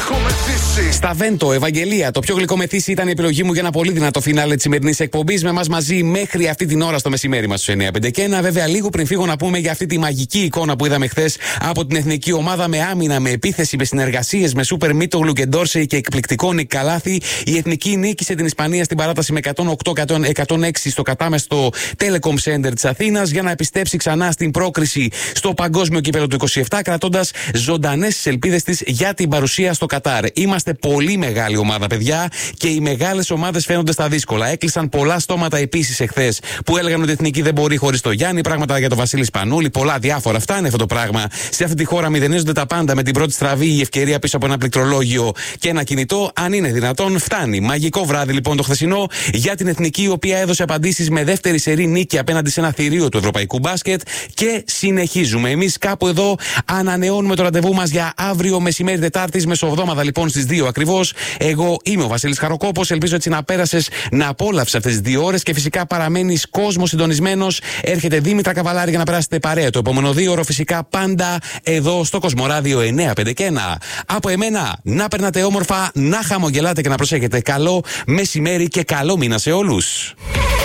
έχω μεθύσει. Στα Βέντο, Ευαγγελία, το πιο γλυκό μεθύσι ήταν η επιλογή μου για ένα πολύ δυνατό φινάλε της σημερινής εκπομπής. Με εμάς μαζί μέχρι αυτή την ώρα στο μεσημέρι μας στους 9:51. Βέβαια, λίγο πριν φύγω να πούμε για αυτή τη μαγική εικόνα που είδαμε χθες από την εθνική ομάδα με άμυνα, με επίθεση, με συνεργασίες με Σούπερ Μίτογλου και Ντόρσεϊ και εκπληκτικό Νικ Καλάθι. Η εθνική νίκησε την Ισπανία στην παράταση με 108-106 στο κατάμεστο Telecom Center της Αθήνας για να επιστρέψει ξανά στην πρόκριση στο παγκόσμιο κύπελλο του 27, κρατώντας ζωντανές τις ελπίδες της για την παρουσία στο Κατάρ. Είμαστε πολύ μεγάλη ομάδα, παιδιά, και οι μεγάλες ομάδες φαίνονται στα δύσκολα. Έκλεισαν πολλά στόματα επίσης εχθές που έλεγαν ότι η εθνική δεν μπορεί χωρίς το Γιάννη. Πράγματα για τον Βασίλη Σπανούλη, πολλά διάφορα. Φτάνει αυτό το πράγμα. Σε αυτή τη χώρα μηδενίζονται τα πάντα με την πρώτη στραβή, η ευκαιρία πίσω από ένα πληκτρολόγιο και ένα κινητό. Αν είναι δυνατόν, φτάνει. Μαγικό βράδυ λοιπόν το χθεσινό για την εθνική, η οποία έδωσε απαντήσεις με δεύτερη σερή νίκη απέναντι σε ένα θηρίο του ευρωπαϊκού μπάσκετ. Και συνεχίζουμε. Εμείς κάπου εδώ ανανεώνουμε το ραντεβού μας για αύριο μεσημέρι Τετάρτης, μεσοβδόμαδα λοιπόν στις 2 ακριβώς. Εγώ είμαι ο Βασίλης Χαροκόπος. Ελπίζω έτσι να πέρασες, να απόλαυσες αυτές τις 2 ώρες και φυσικά παραμένεις κόσμος συντονισμένος. Έρχεται Δήμητρα Καβαλάρη για να περάσετε παρέα το επόμενο 2 ώρο, φυσικά πάντα εδώ στο Κοσμοράδιο 951. Από εμένα, να περνάτε όμορφα, να χαμογελάτε και να προσέχετε. Καλό μεσημέρι και καλό μήνα σε όλους.